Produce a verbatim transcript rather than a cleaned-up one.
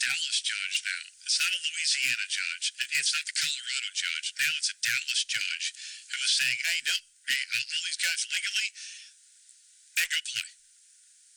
Dallas judge now. It's not a Louisiana judge. It's not the Colorado judge. Now it's a Dallas judge who is saying, hey, no, all these guys legally, they go play.